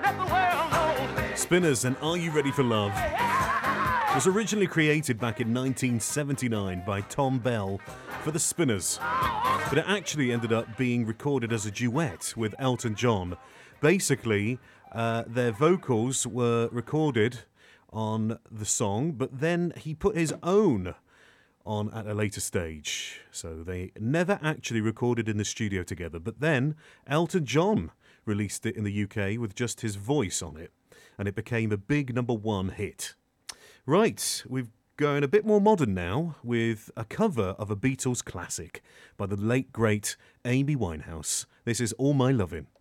Spinners and Are You Ready for Love was originally created back in 1979 by Tom Bell for the Spinners, but it actually ended up being recorded as a duet with Elton John. Basically, their vocals were recorded on the song, but then he put his own on at a later stage. So they never actually recorded in the studio together, but then Elton John released it in the UK with just his voice on it, and it became a big #1 hit. Right, we're going a bit more modern now with a cover of a Beatles classic by the late, great Amy Winehouse. This is All My Lovin'.